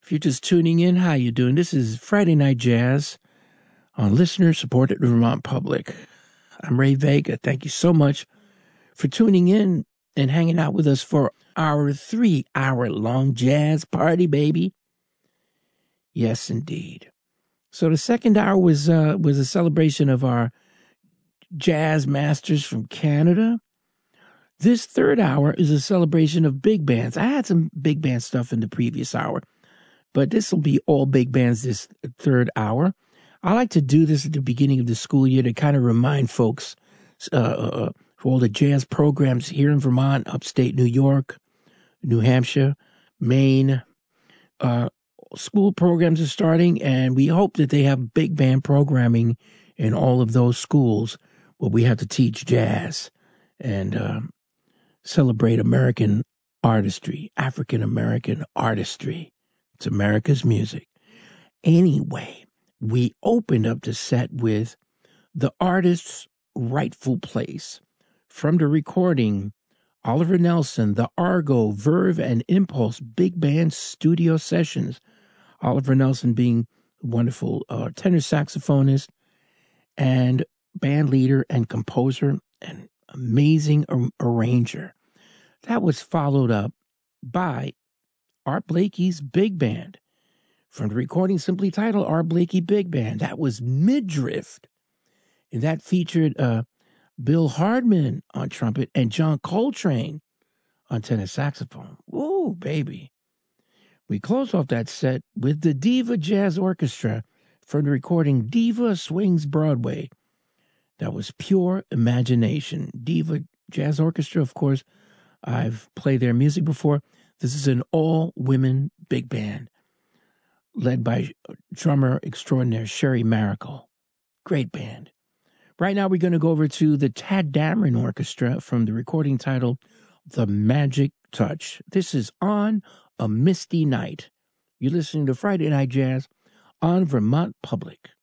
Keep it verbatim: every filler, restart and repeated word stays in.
If you're just tuning in, how you doing? This is Friday Night Jazz on listener-supported Vermont Public. I'm Ray Vega. Thank you so much for tuning in and hanging out with us for our three-hour-long jazz party, baby. Yes, indeed. So the second hour was uh, was a celebration of our jazz masters from Canada. This third hour is a celebration of big bands. I had some big band stuff in the previous hour, but this will be all big bands this third hour. I like to do this at the beginning of the school year to kind of remind folks uh, uh, for all the jazz programs here in Vermont, upstate New York, New Hampshire, Maine. Uh, school programs are starting, and we hope that they have big band programming in all of those schools where we have to teach jazz and uh, celebrate American artistry, African-American artistry. It's America's music. Anyway, we opened up the set with The Artist's Rightful Place from the recording Oliver Nelson, the Argo, Verve, and Impulse Big Band Studio Sessions. Oliver Nelson being a wonderful uh, tenor saxophonist and band leader and composer and amazing ar- arranger. That was followed up by Art Blakey's Big Band from the recording simply titled Art Blakey Big Band. That was Midriff. And that featured uh, Bill Hardman on trumpet and John Coltrane on tenor saxophone. Woo, baby. We closed off that set with the Diva Jazz Orchestra from the recording Diva Swings Broadway. That was Pure Imagination. Diva Jazz Orchestra, of course, I've played their music before. This is an all-women big band led by drummer extraordinaire Sherry Maracle. Great band. Right now we're going to go over to the Tad Dameron Orchestra from the recording titled The Magic Touch. This is On a Misty Night. You're listening to Friday Night Jazz on Vermont Public.